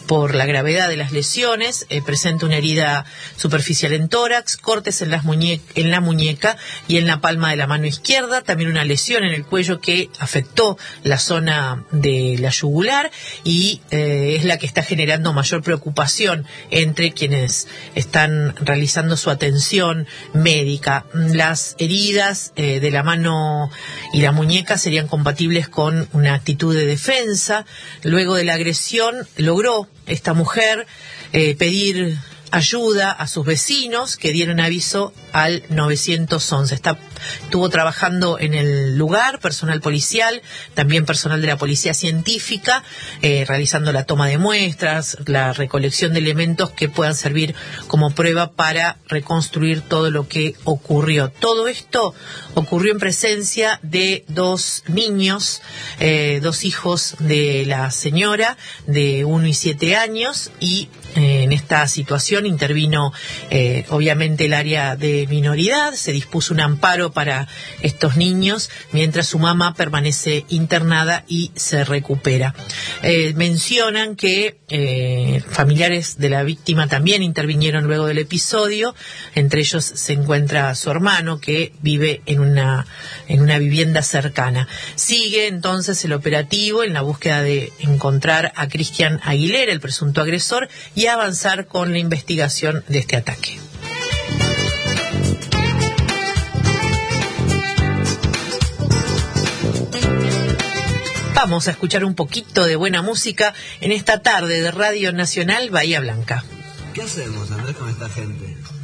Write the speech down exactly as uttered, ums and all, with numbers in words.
por la gravedad de las lesiones. Eh, presenta una herida superficial en tórax, cortes en, las muñe en la muñeca y en la palma de la mano izquierda, también una lesión en el cuello que afectó la zona de la yugular y eh, es la que está generando mayor preocupación entre quienes están realizando su atención médica. Las heridas eh, de la mano y la muñeca serían compatibles con una actitud de defensa. Luego de la agresión logró esta mujer eh, pedir ayuda a sus vecinos, que dieron aviso al nueve once. Está, estuvo trabajando en el lugar personal policial, también personal de la policía científica, eh, realizando la toma de muestras, la recolección de elementos que puedan servir como prueba para reconstruir todo lo que ocurrió. Todo esto ocurrió en presencia de dos niños, eh, dos hijos de la señora, de uno y siete años, y eh, en esta situación intervino eh, obviamente el área de minoridad. Se dispuso un amparo para estos niños mientras su mamá permanece internada y se recupera. Eh, mencionan que eh, familiares de la víctima también intervinieron luego del episodio. Entre ellos se encuentra su hermano, que vive en una, en una vivienda cercana. Sigue entonces el operativo en la búsqueda de encontrar a Cristian Aguilera, el presunto agresor, y avanzar con la investigación de este ataque. Vamos a escuchar un poquito de buena música en esta tarde de Radio Nacional Bahía Blanca. ¿Qué hacemos, Andrés, con esta gente?